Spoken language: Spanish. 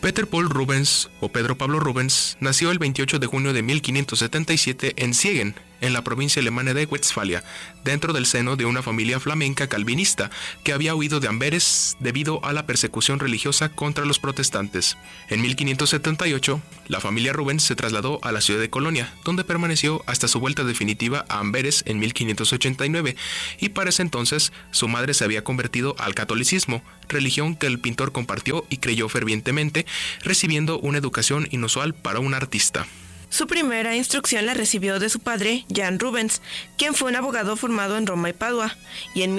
Peter Paul Rubens, o Pedro Pablo Rubens, nació el 28 de junio de 1577 en Siegen, en la provincia alemana de Westfalia, dentro del seno de una familia flamenca calvinista que había huido de Amberes debido a la persecución religiosa contra los protestantes. En 1578, la familia Rubens se trasladó a la ciudad de Colonia, donde permaneció hasta su vuelta definitiva a Amberes en 1589, y para ese entonces su madre se había convertido al catolicismo, religión que el pintor compartió y creyó fervientemente, recibiendo una educación inusual para un artista. Su primera instrucción la recibió de su padre, Jan Rubens, quien fue un abogado formado en Roma y Padua, y en